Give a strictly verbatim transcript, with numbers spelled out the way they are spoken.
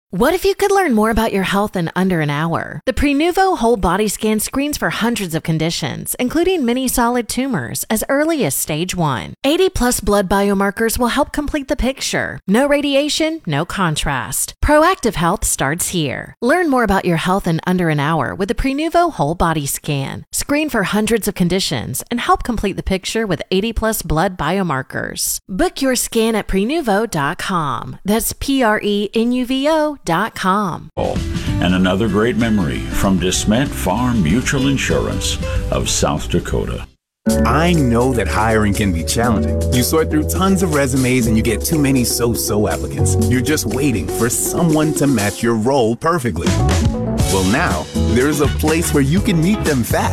What if you could learn more about your health in under an hour? The Prenuvo Whole Body Scan screens for hundreds of conditions, including many solid tumors, as early as stage one. eighty plus blood biomarkers will help complete the picture. No radiation, no contrast. Proactive health starts here. Learn more about your health in under an hour with the Prenuvo Whole Body Scan. Screen for hundreds of conditions and help complete the picture with eighty plus blood biomarkers. Book your scan at prenuvo dot com. That's P R E N U V O dot com. And another great memory from DeSmet Farm Mutual Insurance of South Dakota. I know that hiring can be challenging. You sort through tons of resumes and you get too many so-so applicants. You're just waiting for someone to match your role perfectly. Well, now, there's a place where you can meet them fast.